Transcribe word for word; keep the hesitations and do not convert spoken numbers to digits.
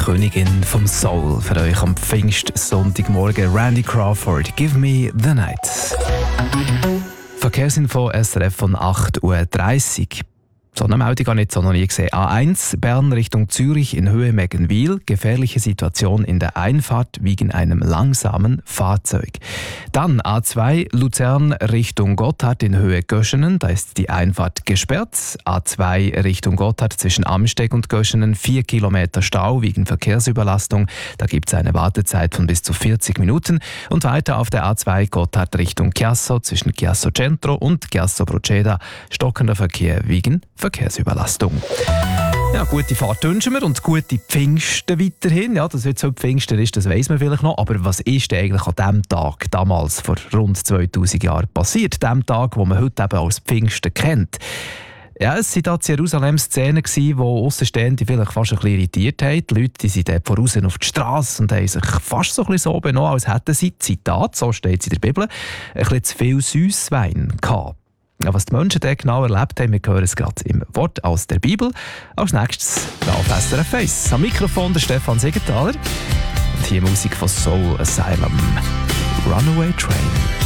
Königin vom Soul für euch am Pfingstsonntagmorgen. Randy Crawford, Give Me the Night. Verkehrsinfo S R F von acht Uhr dreißig. So eine Meldung habe ich jetzt noch nie gesehen. A eins, Bern Richtung Zürich in Höhe Meggenwil. Gefährliche Situation in der Einfahrt wegen einem langsamen Fahrzeug. Dann A zwei, Luzern Richtung Gotthard in Höhe Göschenen. Da ist die Einfahrt gesperrt. A zwei Richtung Gotthard zwischen Amsteg und Göschenen. Vier Kilometer Stau wegen Verkehrsüberlastung. Da gibt es eine Wartezeit von bis zu vierzig Minuten. Und weiter auf der A zwei Gotthard Richtung Chiasso zwischen Chiasso Centro und Chiasso Proceda. Stockender Verkehr wegen Verkehrsüberlastung. Ja, gute Fahrt wünschen wir und gute Pfingsten weiterhin. Ja, dass jetzt heute Pfingsten ist, das weiss man vielleicht noch. Aber was ist denn eigentlich an diesem Tag, damals vor rund zweitausend Jahren, passiert? Dem Tag, den man heute eben als Pfingsten kennt. Ja, es waren da in Jerusalem Szenen, die Aussenstehende vielleicht fast ein bisschen irritiert haben. Die Leute die sind dort voraus auf die Straße und haben sich fast so ein bisschen so benommen, als hätten sie, Zitat, so steht es in der Bibel, ein bisschen zu viel Süsswein gehabt. Ja, was die Menschen dort genau erlebt haben, wir hören es gerade im Wort aus der Bibel. Als nächstes auf S R F eins. Am Mikrofon der Stefan Siegenthaler. Und hier Musik von Soul Asylum. Runaway Train.